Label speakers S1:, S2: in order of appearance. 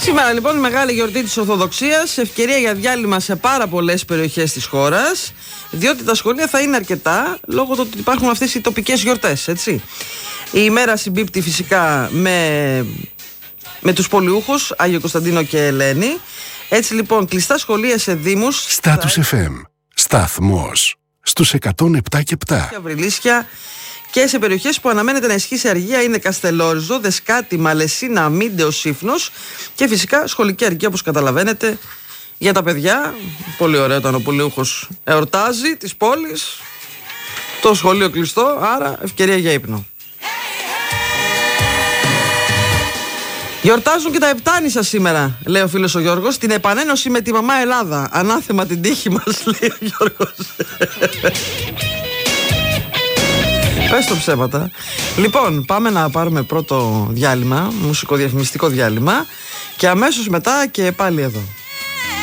S1: Σήμερα λοιπόν η μεγάλη γιορτή της Ορθοδοξίας, ευκαιρία για διάλειμμα σε πάρα πολλές περιοχές της χώρας, διότι τα σχολεία θα είναι αρκετά λόγω του ότι υπάρχουν αυτές οι τοπικές γιορτές, έτσι. Η ημέρα συμπίπτει φυσικά με τους πολιούχους Άγιο Κωνσταντίνο και Ελένη. Έτσι λοιπόν κλειστά σχολεία σε δήμους.
S2: Status FM, σταθμός στους 107 και 7.
S1: Αυριλίσια. Και σε περιοχές που αναμένεται να ισχύσει αργία είναι Καστελόριζο, Δεσκάτη, Μαλεσίνα, Μίντεο, Σύφνος και φυσικά σχολική αργία, όπως καταλαβαίνετε, για τα παιδιά. Πολύ ωραίο όταν ο πολιούχος εορτάζει της πόλης, το σχολείο κλειστό, άρα ευκαιρία για ύπνο. Γιορτάζουν και τα Επτάνησα σήμερα, λέει ο φίλος ο Γιώργος, την επανένωση με τη μαμά Ελλάδα. Ανάθεμα την τύχη μας, λέει ο Γιώργος. Πες το ψέματα. Λοιπόν, πάμε να πάρουμε πρώτο διάλειμμα, μουσικοδιαφημιστικό διάλειμμα, και αμέσως μετά και πάλι εδώ.